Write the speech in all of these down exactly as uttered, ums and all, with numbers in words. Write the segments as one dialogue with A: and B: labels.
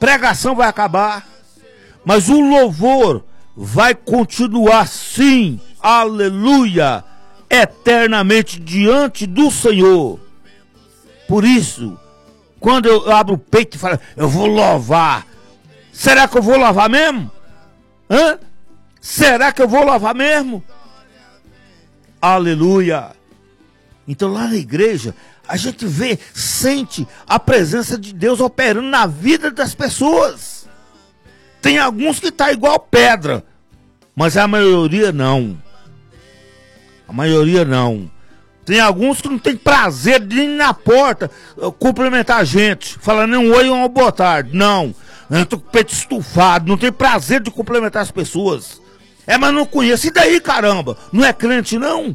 A: pregação vai acabar, mas o louvor vai continuar sim, aleluia, eternamente diante do Senhor. Por isso, quando eu abro o peito e falo, eu vou louvar, será que eu vou louvar mesmo? Hã? Será que eu vou louvar mesmo? Aleluia. Então lá na igreja, a gente vê, sente a presença de Deus operando na vida das pessoas. Tem alguns que tá igual pedra, mas a maioria não. A maioria não. Tem alguns que não tem prazer de ir na porta cumprimentar a gente, falando um oi ou uma boa tarde. Não. Eu tô com o peito estufado, não tem prazer de cumprimentar as pessoas. É, mas não conheço. E daí, caramba? Não é crente, não?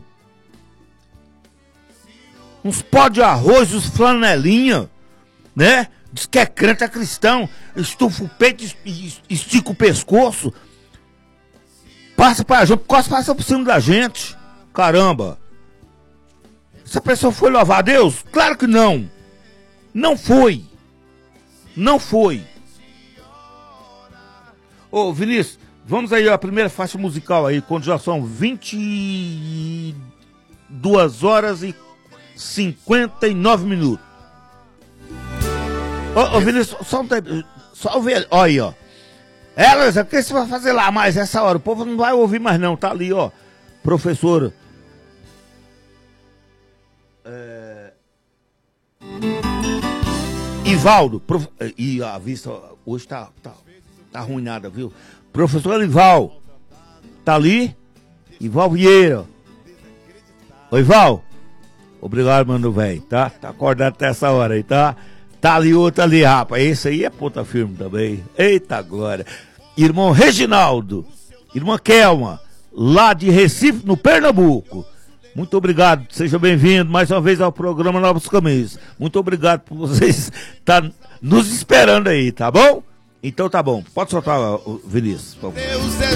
A: Uns pó de arroz, uns flanelinha, né? Diz que é crente, é cristão, estufa o peito, estica o pescoço, passa pra gente, quase passa por cima da gente. Caramba. Essa pessoa foi louvar a Deus? Claro que não. Não foi. Não foi. Ô, Vinícius, vamos aí a primeira faixa musical aí, quando já são vinte e duas horas e cinquenta e nove minutos. Ô, ô Vinícius, só um tempo, só ouvir, olha aí, ó. Elas, o que você vai fazer lá mais essa hora? O povo não vai ouvir mais não, tá ali, ó. Professora. É... Ivaldo, prof... e a vista hoje tá, tá, tá arruinada, viu? Professor Ival, tá ali? Ival Vieira. Oi, Ival. Obrigado, mano, velho, tá? Tá acordado até essa hora aí, tá? Tá ali outro ali, rapaz. Esse aí é ponta firme também. Eita glória. Irmão Reginaldo, irmã Kelma, lá de Recife, no Pernambuco. Muito obrigado, seja bem-vindo mais uma vez ao programa Novos Caminhos. Muito obrigado por vocês estar nos esperando aí, tá bom? Então tá bom. Pode soltar, Vinícius, por favor. Deus é